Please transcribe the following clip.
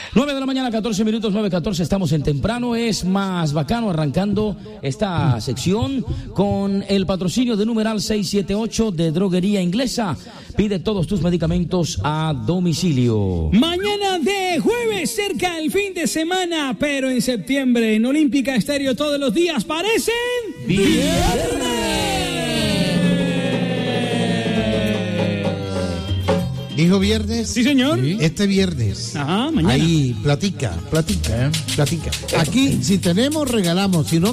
9 de la mañana, 14 minutos, 9:14, estamos en temprano. Es más bacano arrancando esta sección con el patrocinio de numeral 678 de Droguería Inglesa. Pide todos tus medicamentos a domicilio. Mañana de jueves, cerca del fin de semana, pero en septiembre, en Olímpica Estéreo todos los días parecen viernes. ¿Dijo viernes? Sí, señor. Sí. Este viernes. Ajá, mañana. Ahí, platica. Aquí, si tenemos, regalamos. Si no,